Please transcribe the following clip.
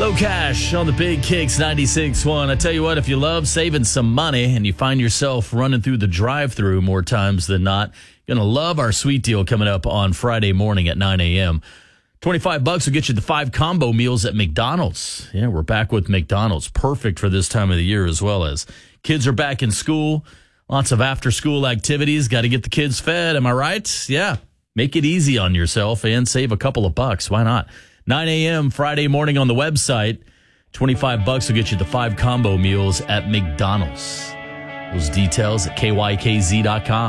Low Cash on the Big Kicks 96.1. I tell you what, if you love saving some money and you find yourself running through the drive-thru more times than not, you're going to love our sweet deal coming up on Friday morning at 9 a.m. $25 will get you the 5 combo meals at McDonald's. Yeah, we're back with McDonald's. Perfect for this time of the year, as well as kids are back in school. Lots of after-school activities. Got to get the kids fed. Am I right? Yeah. Make it easy on yourself and save a couple of bucks. Why not? 9 a.m. Friday morning on the website. $25 will get you the 5 combo meals at McDonald's. Those details at kykz.com.